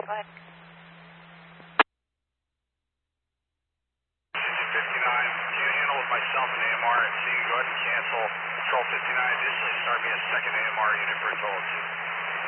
Bye. 59, can't handle it myself in AMR and C. Go ahead and cancel Control 59. Additionally, start me a second AMR unit for a total of 2.